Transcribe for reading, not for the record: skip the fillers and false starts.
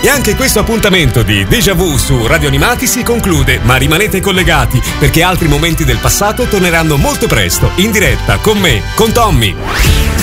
anche questo appuntamento di Déjà Vu su Radio Animati si conclude, ma rimanete collegati perché altri momenti del passato torneranno molto presto, in diretta, con me, con Tommy.